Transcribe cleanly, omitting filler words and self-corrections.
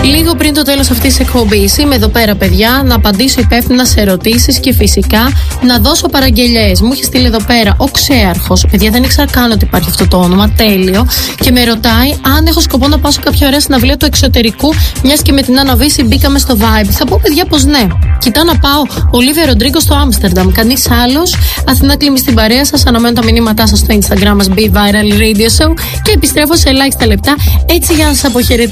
Λίγο πριν το τέλος αυτής της εκπομπής είμαι εδώ πέρα, παιδιά, να απαντήσω υπεύθυνα σε ερωτήσεις και φυσικά να δώσω παραγγελιές. Μου είχε στείλει εδώ πέρα ο Ξέαρχος. Παιδιά, δεν ήξερα καν ότι υπάρχει αυτό το όνομα. Τέλειο. Και με ρωτάει αν έχω σκοπό να πάω σε κάποια ωραία συναυλία του εξωτερικού, μιας και με την Άννα Βύση μπήκαμε στο Vibe. Θα πω, παιδιά, πως ναι. Κοιτάω να πάω Ολίβια Ροντρίγκο στο Άμστερνταμ. Κανείς άλλος. Αθηνά Κλίμη στην παρέα σας. Αναμένω τα μηνύματά σας στο Instagram μας Be Viral Radio Show. Και επιστρέφω σε ελάχιστα λεπτά έτσι για να σας αποχαιρετήσω.